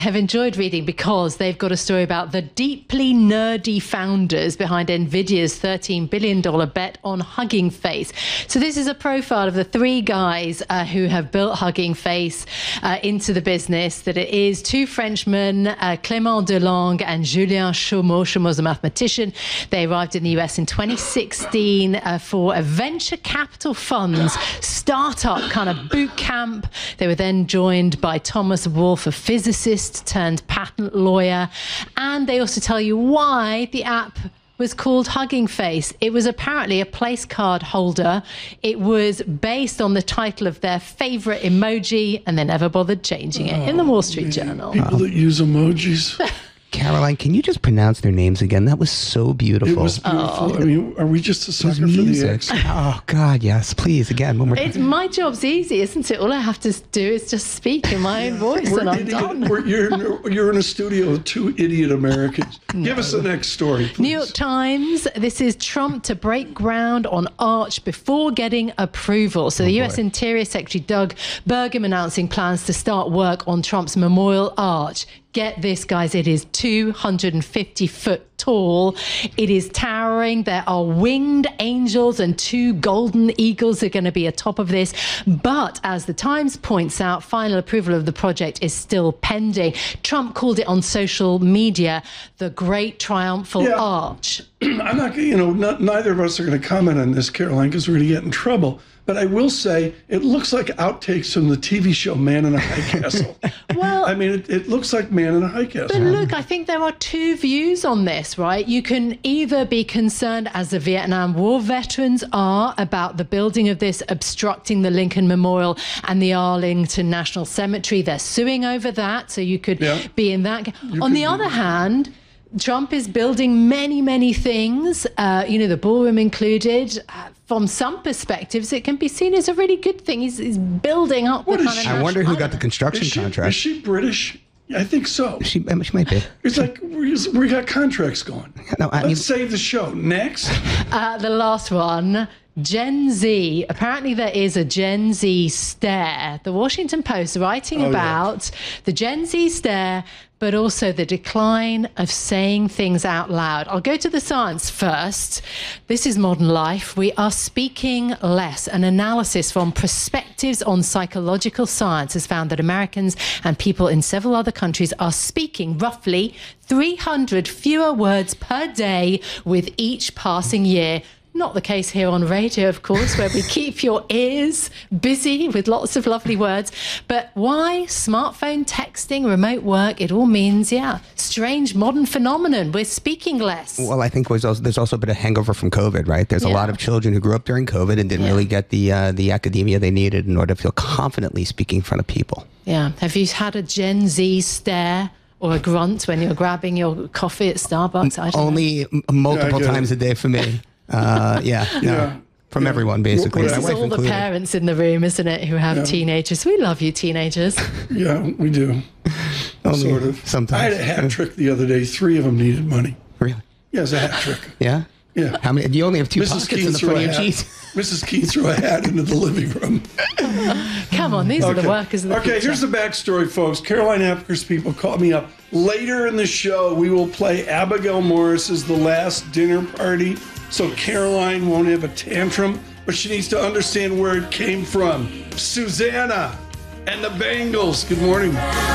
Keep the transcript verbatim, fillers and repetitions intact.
have enjoyed reading because they've got a story about the deeply nerdy founders behind NVIDIA's thirteen billion dollars bet on Hugging Face. So this is a profile of the three guys uh, who have built Hugging Face uh, into the business that it is. Two Frenchmen, uh, Clément Delangue and Julien Chaumont. Chaumont's a mathematician. They arrived in the U S in twenty sixteen uh, for a venture capital funds startup kind of boot camp. They were then joined by Thomas Wolfe, a physicist turned patent lawyer, and they also tell you why the app was called Hugging Face. It was apparently a place card holder. It was based on the title of their favorite emoji, and they never bothered changing it. In the Wall Street Journal. People that use emojis. Caroline, can you just pronounce their names again? That was so beautiful. It was beautiful. Oh. I mean, are we just a sucker for the accent? Oh, God, yes. Please, again, one more time. It's my job's easy, isn't it? All I have to do is just speak in my own voice We're and I'm idiot, done. we're, you're, in, you're in a studio with two idiot Americans. No. Give us the next story, please. New York Times, this is Trump to break ground on Arch before getting approval. So the Oh, U S boy. Interior Secretary Doug Burgum announcing plans to start work on Trump's Memorial Arch. Get this, guys, it is two hundred fifty foot tall. It is towering. There are winged angels and two golden eagles are going to be atop of this. But as the Times points out, final approval of the project is still pending. Trump called it on social media the Great Triumphal Yeah. Arch. I'm not, you know, not, neither of us are going to comment on this, Caroline, because we're going to get in trouble. But I will say it looks like outtakes from the T V show Man in a High Castle. Well, I mean, it, it looks like Man in a High Castle. But look, I think there are two views on this, right? You can either be concerned, as the Vietnam War veterans are, about the building of this obstructing the Lincoln Memorial and the Arlington National Cemetery. They're suing over that, so you could Yeah. be in that. You On could the be. other hand, Trump is building many, many things, uh, you know, the ballroom included. Uh, from some perspectives, it can be seen as a really good thing. He's, he's building up What the is kind of she- I wonder national- who got the construction is, she, is contract. she British? I think so. She, um, she might be. It's like we, we got contracts going. No, I Let's mean, save the show. Next. Uh, the last one, Gen Z. Apparently there is a Gen Z stare. The Washington Post writing Oh, yeah. about the Gen Z stare, but also the decline of saying things out loud. I'll go to the science first. This is Modern Life. We are speaking less. An analysis from Perspectives on Psychological Science has found that Americans and people in several other countries are speaking roughly three hundred fewer words per day with each passing year. Not the case here on radio, of course, where we keep your ears busy with lots of lovely words. But why? Smartphone texting, remote work, it all means, yeah, strange modern phenomenon. We're speaking less. well, I think there's also, there's also a bit of hangover from COVID, right? There's a Yeah. lot of children who grew up during COVID and didn't Yeah. really get the uh, the academia they needed in order to feel confidently speaking in front of people. Yeah. Have you had a Gen Z stare or a grunt when you're grabbing your coffee at Starbucks? I don't know. Only m- multiple Yeah, I get times it. a day for me. Uh, yeah, no, Yeah. from Yeah. everyone, basically. Well, This my is wife all the included. parents in the room, isn't it, who have Yeah. teenagers. We love you, teenagers. Yeah, we do. Only Sort of. sometimes. I had a hat trick the other day. Three of them needed money. Really? Yeah, it's a hat trick. Yeah? Yeah. How many? You only have two Missus pockets Keene in the threw front a of your hat. jeans. Missus Keene threw a hat into the living room. Come on, these are the Okay. workers of the Okay, future. here's the backstory, folks. Caroline Apker's people called me up. Later in the show, we will play Abigail Morris's The Last Dinner Party. So Caroline won't have a tantrum, but she needs to understand where it came from. Susanna and the Bengals. Good morning.